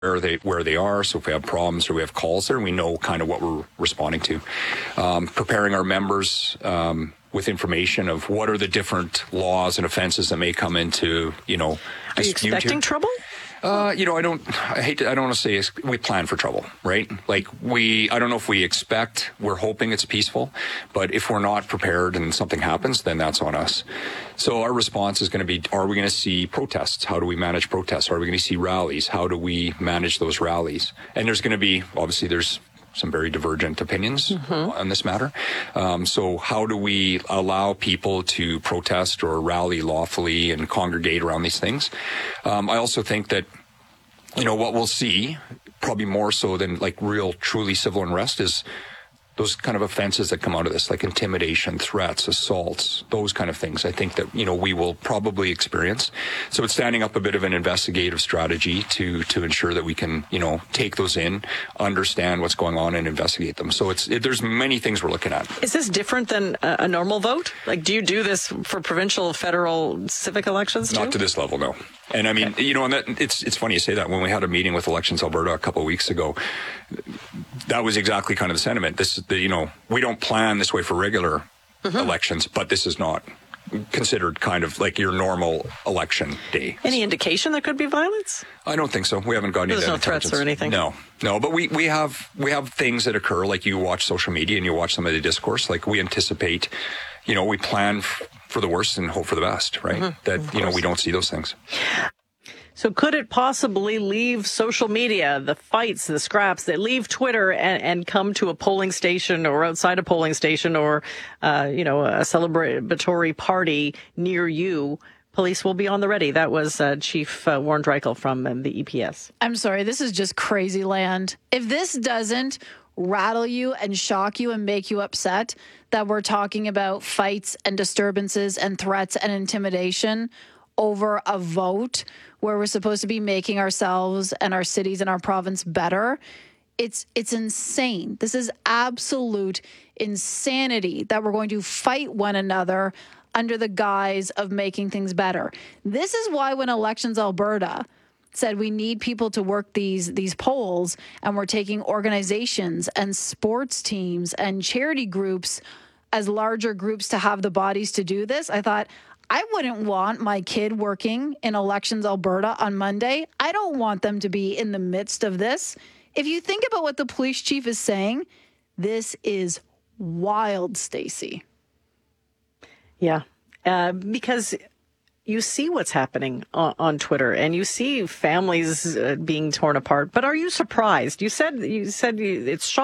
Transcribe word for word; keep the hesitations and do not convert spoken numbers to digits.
where they where they are. So if we have problems or we have calls there, we know kind of what we're responding to. Um, preparing our members um, with information of what are the different laws and offenses that may come into, you know, Are you expecting here. trouble? Uh, you know, I don't, I hate to, I don't want to say we plan for trouble, right? Like we, I don't know if we expect, we're hoping it's peaceful, but if we're not prepared and something happens, then that's on us. So our response is going to be, are we going to see protests? How do we manage protests? Are we going to see rallies? How do we manage those rallies? And there's going to be, obviously there's some very divergent opinions mm-hmm. on this matter. Um, so how do we allow people to protest or rally lawfully and congregate around these things? Um, I also think that, you know, what we'll see, probably more so than like real, truly civil unrest, is those kind of offenses that come out of this, like intimidation, threats, assaults, those kind of things. I think that, you know, we will probably experience. So it's standing up a bit of an investigative strategy to to ensure that we can, you know, take those in, understand what's going on, and investigate them. So it's it, there's many things we're looking at. Is this different than a, a normal vote? Like, do you do this for provincial, federal, civic elections too? Not to this level, no. And I mean, okay. you know, and that, it's it's funny you say that. When we had a meeting with Elections Alberta a couple of weeks ago, that was exactly kind of the sentiment. This is the, you know, we don't plan this way for regular mm-hmm. elections, but this is not considered kind of like your normal election day. Any indication there could be violence? I don't think so. We haven't gotten There's into no threats or anything. No, no. But we, we have we have things that occur. Like you watch social media and you watch some of the discourse. Like we anticipate, you know, we plan f- for the worst and hope for the best, right? Mm-hmm. That, you know, we don't see those things. So could it possibly leave social media, the fights, the scraps, that leave Twitter and, and come to a polling station or outside a polling station or, uh, you know, a celebratory party near you? Police will be on the ready. That was uh, Chief uh, Warren Dreichel from um, the E P S. I'm sorry, this is just crazy land. If this doesn't rattle you and shock you and make you upset that we're talking about fights and disturbances and threats and intimidation over a vote where we're supposed to be making ourselves and our cities and our province better, it's it's insane. This is absolute insanity that we're going to fight one another under the guise of making things better. This is why when Elections Alberta said we need people to work these these polls, and we're taking organizations and sports teams and charity groups as larger groups to have the bodies to do this, I thought, I wouldn't want my kid working in Elections Alberta on Monday. I don't want them to be in the midst of this. If you think about what the police chief is saying, this is wild, Stacey. Yeah, uh, because you see what's happening on, on Twitter, and you see families uh, being torn apart. But are you surprised? You said you said you, it's shocking.